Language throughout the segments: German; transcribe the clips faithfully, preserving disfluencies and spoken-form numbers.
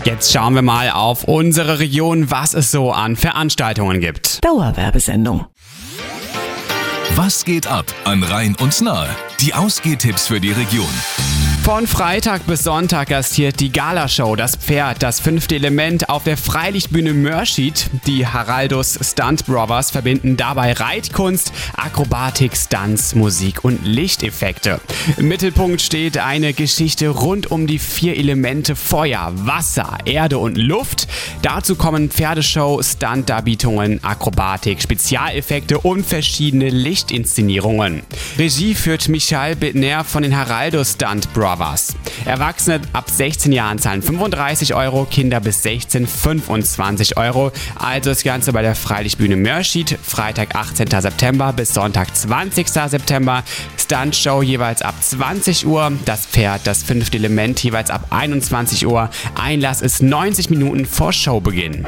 Jetzt schauen wir mal auf unsere Region, was es so an Veranstaltungen gibt. Dauerwerbesendung. Was geht ab an Rhein und Nahe? Die Ausgehtipps für die Region. Von Freitag bis Sonntag gastiert die Galashow Das Pferd, das fünfte Element auf der Freilichtbühne Mörschied. Die Haraldus Stunt Brothers verbinden dabei Reitkunst, Akrobatik, Stunts, Musik und Lichteffekte. Im Mittelpunkt steht eine Geschichte rund um die vier Elemente Feuer, Wasser, Erde und Luft. Dazu kommen Pferdeshow, Stunt-Darbietungen, Akrobatik, Spezialeffekte und verschiedene Lichtinszenierungen. Regie führt Michael Bittner von den Haraldus Stunt Brothers. Erwachsene ab sechzehn Jahren zahlen fünfunddreißig Euro, Kinder bis sechzehn fünfundzwanzig Euro. Also das Ganze bei der Freilichtbühne Mörschied, Freitag achtzehnten September bis Sonntag zwanzigsten September. Stuntshow jeweils ab zwanzig Uhr, das Pferd, das fünfte Element jeweils ab einundzwanzig Uhr. Einlass ist neunzig Minuten vor Showbeginn.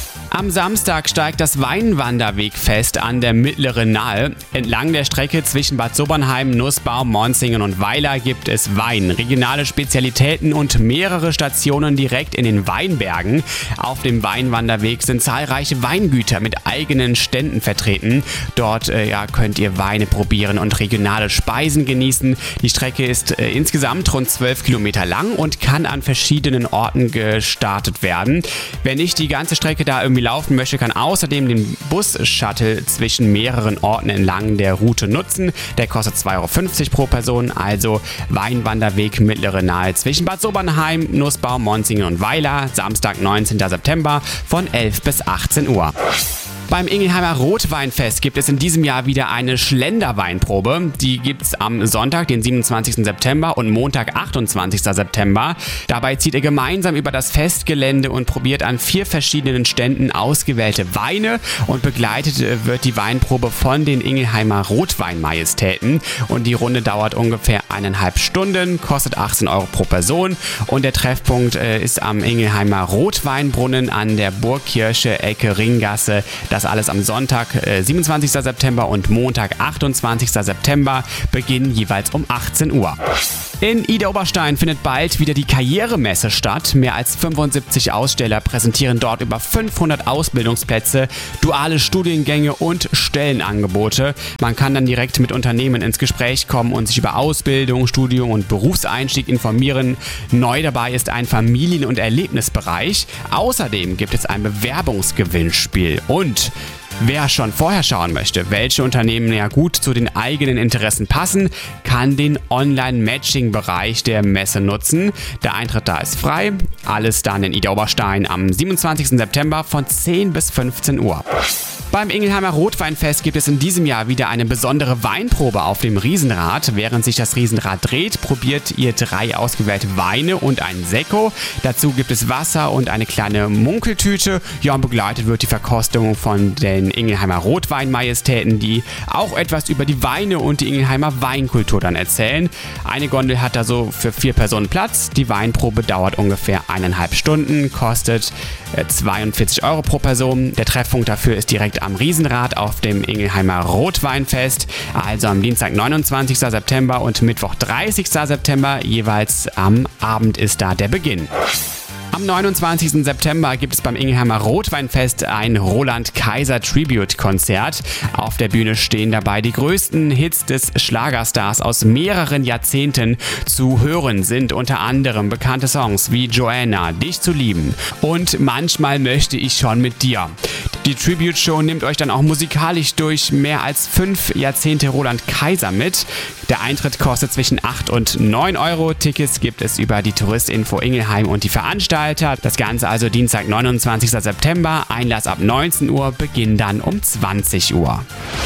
Am Samstag steigt das Weinwanderwegfest an der Mittleren Nahe. Entlang der Strecke zwischen Bad Sobernheim, Nussbaum, Monzingen und Weiler gibt es Wein, regionale Spezialitäten und mehrere Stationen direkt in den Weinbergen. Auf dem Weinwanderweg sind zahlreiche Weingüter mit eigenen Ständen vertreten. Dort äh, ja, könnt ihr Weine probieren und regionale Speisen genießen. Die Strecke ist äh, insgesamt rund zwölf Kilometer lang und kann an verschiedenen Orten gestartet werden. Wer nicht die ganze Strecke da irgendwie laufen möchte, kann außerdem den Bus-Shuttle zwischen mehreren Orten entlang der Route nutzen. Der kostet zwei Euro fünfzig pro Person, also Weinwanderweg Mittlere Nahe zwischen Bad Sobernheim, Nussbaum, Monzingen und Weiler, Samstag neunzehnten September von elf bis achtzehn Uhr. Beim Ingelheimer Rotweinfest gibt es in diesem Jahr wieder eine Schlenderweinprobe. Die gibt es am Sonntag, den siebenundzwanzigsten September und Montag, achtundzwanzigsten September. Dabei zieht ihr gemeinsam über das Festgelände und probiert an vier verschiedenen Ständen ausgewählte Weine und begleitet wird die Weinprobe von den Ingelheimer Rotweinmajestäten. Und die Runde dauert ungefähr eineinhalb Stunden, kostet achtzehn Euro pro Person und der Treffpunkt äh, ist am Ingelheimer Rotweinbrunnen an der Burgkirche, Ecke Ringgasse. Das alles am Sonntag, äh, siebenundzwanzigsten September und Montag, achtundzwanzigsten September, beginnen jeweils um achtzehn Uhr. In Idar-Oberstein findet bald wieder die Karrieremesse statt. Mehr als fünfundsiebzig Aussteller präsentieren dort über fünfhundert Ausbildungsplätze, duale Studiengänge und Stellenangebote. Man kann dann direkt mit Unternehmen ins Gespräch kommen und sich über Ausbildung, Studium und Berufseinstieg informieren. Neu dabei ist ein Familien- und Erlebnisbereich. Außerdem gibt es ein Bewerbungsgewinnspiel. Und wer schon vorher schauen möchte, welche Unternehmen ja gut zu den eigenen Interessen passen, kann den Online-Matching-Bereich der Messe nutzen. Der Eintritt da ist frei. Alles dann in Idar-Oberstein am siebenundzwanzigsten September von zehn bis fünfzehn Uhr. Beim Ingelheimer Rotweinfest gibt es in diesem Jahr wieder eine besondere Weinprobe auf dem Riesenrad. Während sich das Riesenrad dreht, probiert ihr drei ausgewählte Weine und ein Sekko. Dazu gibt es Wasser und eine kleine Munkeltüte. Ja, und begleitet wird die Verkostung von den Ingelheimer Rotweinmajestäten, die auch etwas über die Weine und die Ingelheimer Weinkultur dann erzählen. Eine Gondel hat da so für vier Personen Platz. Die Weinprobe dauert ungefähr eineinhalb Stunden, kostet zweiundvierzig Euro pro Person. Der Treffpunkt dafür ist direkt am Riesenrad auf dem Ingelheimer Rotweinfest, also am Dienstag neunundzwanzigsten September und Mittwoch dreißigsten September, jeweils am Abend ist da der Beginn. Am neunundzwanzigsten September gibt es beim Ingelheimer Rotweinfest ein Roland Kaiser Tribute-Konzert. Auf der Bühne stehen dabei die größten Hits des Schlagerstars aus mehreren Jahrzehnten. Zu hören sind unter anderem bekannte Songs wie Joanna, Dich zu lieben und Manchmal möchte ich schon mit dir. Die Tribute-Show nimmt euch dann auch musikalisch durch mehr als fünf Jahrzehnte Roland Kaiser mit. Der Eintritt kostet zwischen acht und neun Euro. Tickets gibt es über die Touristinfo Ingelheim und die Veranstalter. Das Ganze also Dienstag, neunundzwanzigsten September. Einlass ab neunzehn Uhr, Beginn dann um zwanzig Uhr.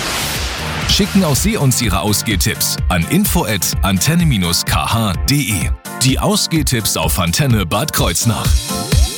Schicken auch Sie uns Ihre Ausgehtipps an info at antenne dash k h punkt de. Die Ausgehtipps auf Antenne Bad Kreuznach.